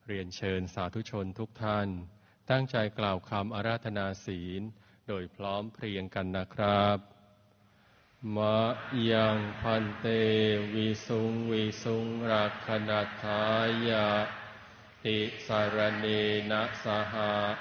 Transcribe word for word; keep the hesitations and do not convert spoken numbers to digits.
เรียนเชิญสาธุชนทุกท่านตั้งใจกล่าวคำอาราธนาศีลโดยพร้อมเพรียงกันนะครับมะยังพันเตวิสุงวิสุงรักขณทายะติสารเนนะสหะ